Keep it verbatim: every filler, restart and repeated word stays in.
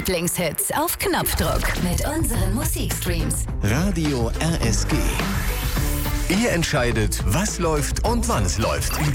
Lieblingshits auf Knopfdruck mit unseren Musikstreams. Radio R S G. Ihr entscheidet, was läuft und wann es läuft.